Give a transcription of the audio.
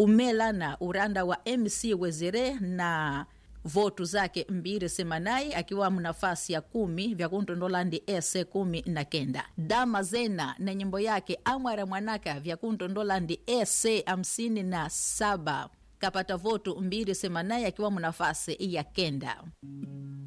umela na uranda wa MC Wezere na votu zake 2 semanai akiwa nafasi ya 10 vya kuntondolandi ese 19. Dama Zena na nyimbo yake Amwara Mwanaka vya kuntondolandi ese 57 kapata votu 2 semanai akiwa nafasi ya 9.